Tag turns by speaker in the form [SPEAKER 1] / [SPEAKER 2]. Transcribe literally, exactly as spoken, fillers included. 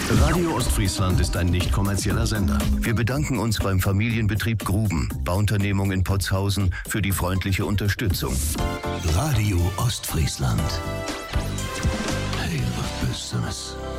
[SPEAKER 1] Radio Ostfriesland ist ein nicht kommerzieller Sender. Wir bedanken uns beim Familienbetrieb Gruben, Bauunternehmung in Potshausen, für die freundliche Unterstützung.
[SPEAKER 2] Radio Ostfriesland. Hey, was Besseres.